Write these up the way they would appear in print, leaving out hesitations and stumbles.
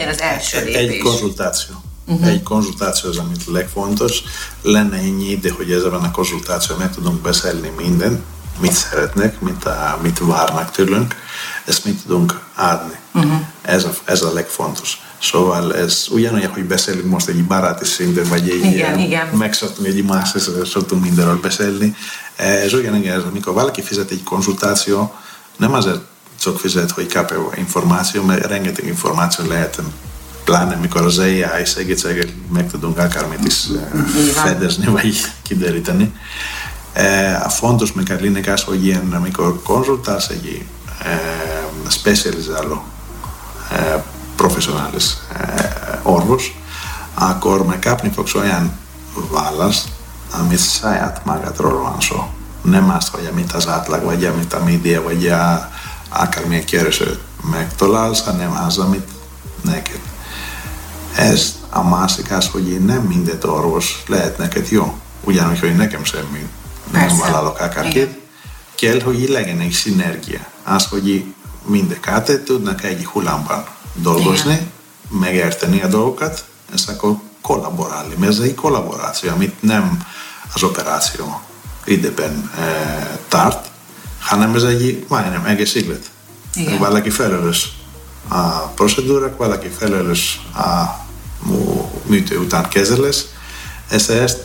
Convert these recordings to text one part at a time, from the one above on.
legyen az első lépés? Egy konzultáció. Egy konzultáció az, amit legfontos. Lenne ennyi ide, hogy ezben a konzultációban meg tudunk beszélni mindent, mit szeretnek, mit várnak tőlünk, ezt mit tudunk adni. Ez a legfontos. Szóval ez ugyanolyan, hogy beszélünk most egy baráti szinten, vagy egy megszoktunk egy másra, szoktunk mindenről beszélni. Ez ugyanolyan, amikor valaki fizet egy konzultáció, nem azért csak fizet, hogy kap információ, mert rengeteg információ lehet, pláne mikor az AI segítséggel meg tudunk akármit is fedezni, vagy kideríteni. A fontos meg a lényeg az, hogy ilyen, amikor konzultálsz egy specializáló professzionális orvos, akkor megkapni fogsz olyan választ, amit saját magadról van szó. Nem azt, hogy amit az átlag, vagy amit a média, vagy akármilyen keresőt megtalálsz, hanem az, amit neked. Ez a másik az, hogy nem mindent orvos lehet neked jó. Ugyanúgy, hogy nekem semmi nem vállalok akárkit. Kell, hogy legyen egy szinergia. Az, hogy mindketten tudnak egy hullámban dolgozni, megérteni a dolgokat, és akkor kollaborálni. Mert ez egy kollaboráció, amit nem az operáció időben tart, hanem ez egy majdnem egész élet. Valaki felelős a procedúrák, valaki felelős a műtő után kezelés, és ezt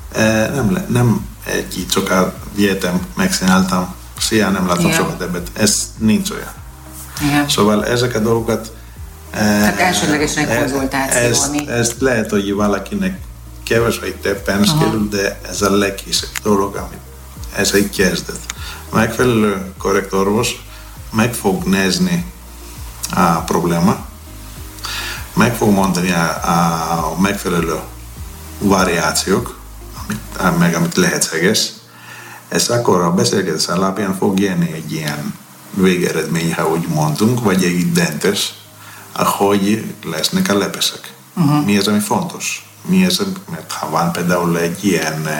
nem egy csak vietem, megcsináltam, szia, nem látom soha többet. Ez nincs olyan. Szóval ezek a dolgokat tehát elsődlegesen egy konzultáció, ezt lehet, hogy valakinek kevés vagy több pénz kerül, de ez a legkisebb dolog, amit ez egy kezdet. Megfelelő korrekt orvos meg fog nézni a probléma, meg fog mondani a megfelelő variációk, amit lehetséges, és akkor a beszélgetés alapján fog jönni egy ilyen végeredmény, ha úgy mondunk, vagy egy döntés, ahogy lesznek a lépések. Mi az, ami fontos? Mi az, mert ha van például egy ilyen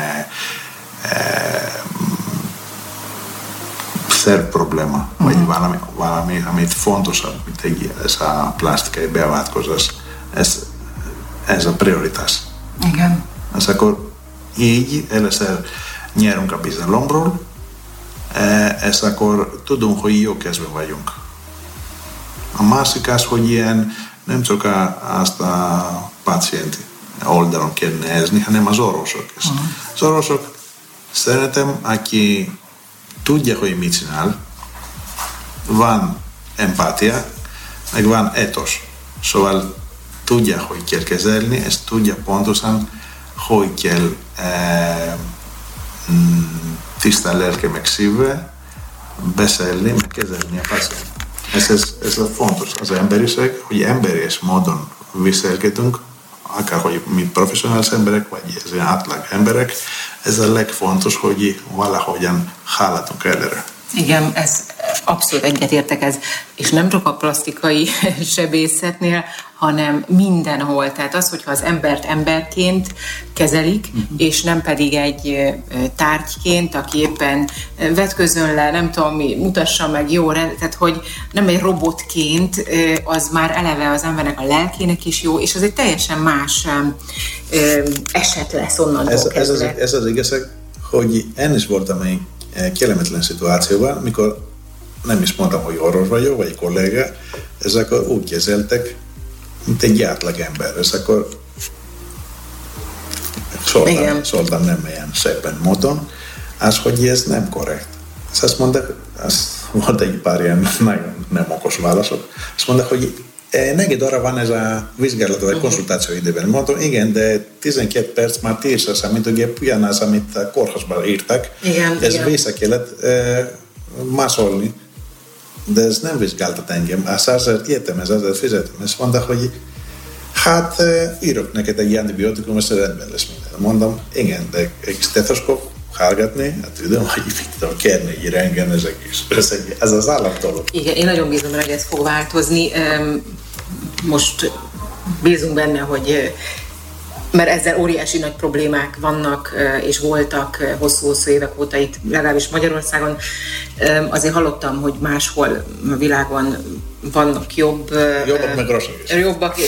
szerv probléma, vagy valami, amit fontosabb, mint ez a plastikai beavatkozás, ez a prioritás. Igen. És akkor így először nyerünk a bizalomról, és akkor tudunk, hogy jó kezben vagyunk. A másik az, hogy ilyen nem csak azt a pacienti oldalon kell nézni, hanem az orvosok is. Az orvosok szeretem, aki tudja, hogy mit csinál, van empátia, meg van etos. Szóval tudja, hogy kell kezelni, és tudja pontosan, hogy kell tisztán lelke meg szívvel beszélni, meg kezelni a pacienst. Ez a fontos az emberiség, hogy emberies módon viselkedünk, akár hogy mi professzionális emberek, vagy ez átlag emberek, ez a legfontos, hogy valahogyan haladunk előre. Igen, ez abszolút egyetértek ez, és nem csak a plastikai sebészetnél, hanem mindenhol. Tehát az, hogyha az embert emberként kezelik, és nem pedig egy tárgyként, aki éppen vetközön le, nem tudom mi, mutassa meg jó, tehát hogy nem egy robotként, az már eleve az embernek a lelkének is jó, és az egy teljesen más eset lesz onnantól kezdve. Ez az igazság, hogy én is voltam egy kellemetlen szituációban, mikor nem is mondtam, hogy orvos vagyok, vagy kolléga, és akkor úgy kezeltek, mint egy átlag ember, és akkor szóltam nem ilyen szépen módon, az, hogy ez nem korrekt. És azt mondták, volt egy pár ilyen nagyon nem okos válaszok, azt mondták, hogy neked arra van ez a vizsgálat, vagy konzultáció időben. Mondtam, igen, de 12 perc már ti is a számítógép, ugyanaz, amit a kórházban írtak. Ez vissza kellett másolni, de ez nem vizsgáltat engem. Azért értem, azért fizetem. Ezt mondta, hogy hát írok neked egy antibiotikum, és rendben lesz minden. Mondom, igen, de egy stetoszkóp hallgatni, hát tudom, hogy tudom kérni egy rengen, ez az államtól. Igen, én nagyon bízom, hogy ez fog változni. Most bízunk benne, hogy mert ezzel óriási nagy problémák vannak, és voltak hosszú-hosszú évek óta itt, legalábbis Magyarországon. Azért hallottam, hogy máshol a világon vannak jobbak, meg rosszak is. Jobbak